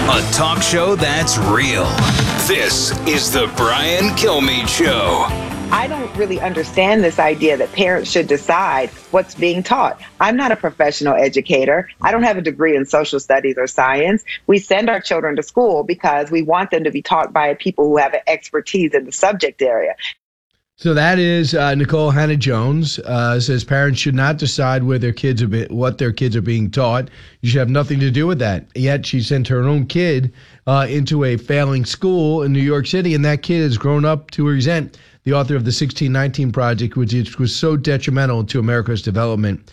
a talk show that's real. This is the Brian Kilmeade Show. I don't really understand this idea that parents should decide what's being taught. I'm not a professional educator. I don't have a degree in social studies or science. We send our children to school because we want them to be taught by people who have expertise in the subject area. So that is Nikole Hannah-Jones says parents should not decide where what their kids are being taught. You should have nothing to do with that. Yet she sent her own kid into a failing school in New York City, and that kid has grown up to resent the author of the 1619 Project, which was so detrimental to America's development.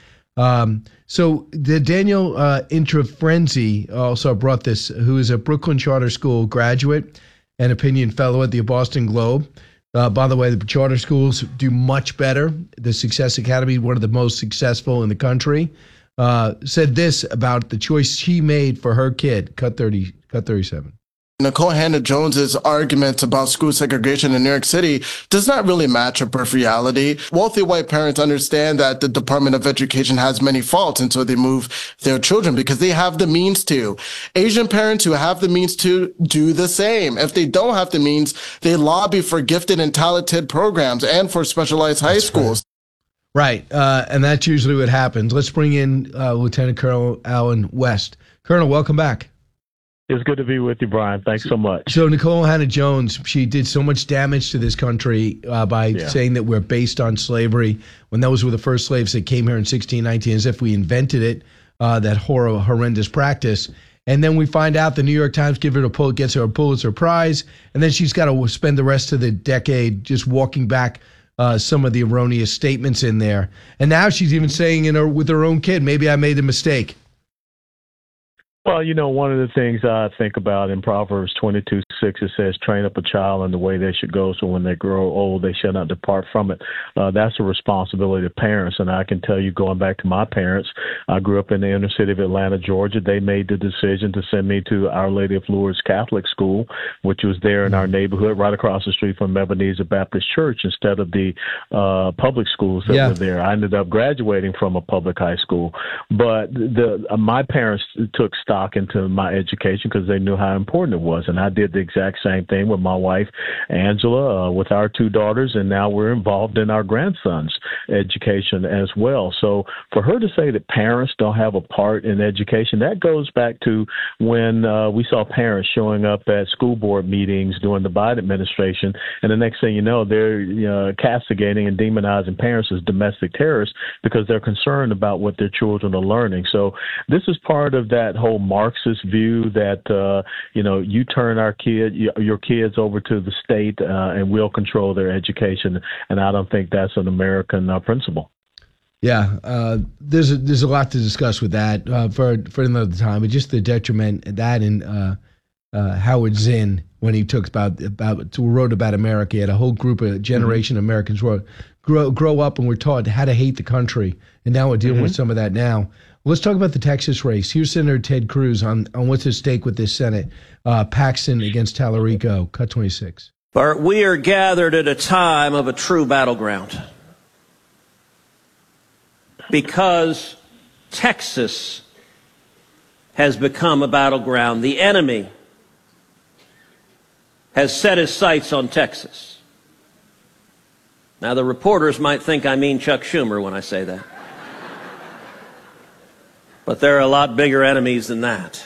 So the Daniel Intrafrenzi also brought this, who is a Brooklyn Charter School graduate and opinion fellow at the Boston Globe. By the way, the charter schools do much better. The Success Academy, one of the most successful in the country, said this about the choice she made for her kid. Cut 37. Nikole Hannah-Jones's argument about school segregation in New York City does not really match up with reality. Wealthy white parents understand that the Department of Education has many faults, and so they move their children because they have the means to. Asian parents who have the means to do the same. If they don't have the means, they lobby for gifted and talented programs and for specialized high schools. Right, and that's usually what happens. Let's bring in Lieutenant Colonel Allen West. Colonel, welcome back. It's good to be with you, Brian. Thanks so much. So Nikole Hannah-Jones, she did so much damage to this country by saying that we're based on slavery when those were the first slaves that came here in 1619, as if we invented it, that horrendous practice. And then we find out the New York Times gets her a Pulitzer Prize, and then she's got to spend the rest of the decade just walking back some of the erroneous statements in there. And now she's even saying with her own kid, maybe I made a mistake. Well, you know, one of the things I think about in Proverbs 22:6, it says, train up a child in the way they should go, so when they grow old, they shall not depart from it. That's a responsibility of parents. And I can tell you, going back to my parents, I grew up in the inner city of Atlanta, Georgia. They made the decision to send me to Our Lady of Lourdes Catholic School, which was there in our neighborhood, right across the street from Ebenezer Baptist Church, instead of the public schools that were there. I ended up graduating from a public high school. But my parents took stock into my education because they knew how important it was. And I did the exact same thing with my wife, Angela, with our two daughters, and now we're involved in our grandson's education as well. So for her to say that parents don't have a part in education, that goes back to when we saw parents showing up at school board meetings during the Biden administration, and the next thing you know, they're castigating and demonizing parents as domestic terrorists because they're concerned about what their children are learning. So this is part of that whole Marxist view that, you turn your kids over to the state and we'll control their education. And I don't think that's an American principle. Yeah, there's a lot to discuss with that for another time, but just the detriment that in Howard Zinn, when he talks wrote about America, he had a whole group of generation of Americans grow up and were taught how to hate the country, and now we're dealing with some of that now. Let's talk about the Texas race. Here's Senator Ted Cruz on what's at stake with this Senate. Paxton against Tallarico. Cut 26. For we are gathered at a time of a true battleground, because Texas has become a battleground. The enemy has set his sights on Texas. Now, the reporters might think I mean Chuck Schumer when I say that. But there are a lot bigger enemies than that.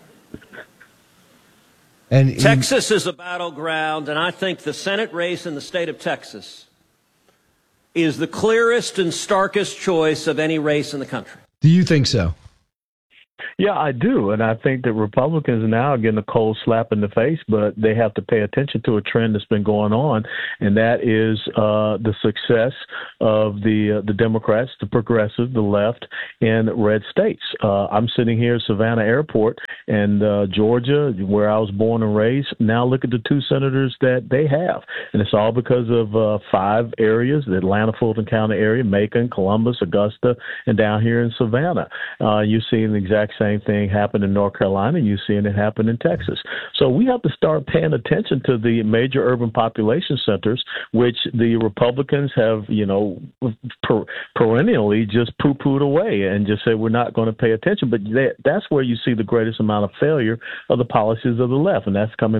And Texas is a battleground, and I think the Senate race in the state of Texas is the clearest and starkest choice of any race in the country. Do you think so? Yeah, I do. And I think that Republicans now are getting a cold slap in the face, but they have to pay attention to a trend that's been going on, and that is the success of the Democrats, the progressives, the left in red states. I'm sitting here at Savannah Airport and Georgia, where I was born and raised. Now look at the two senators that they have. And it's all because of 5 areas, the Atlanta, Fulton County area, Macon, Columbus, Augusta, and down here in Savannah. You're seeing the exact exact same thing happen in North Carolina, and you're seeing it happen in Texas. So we have to start paying attention to the major urban population centers, which the Republicans have, perennially just poo-pooed away and just say we're not going to pay attention. But that's where you see the greatest amount of failure of the policies of the left, and that's coming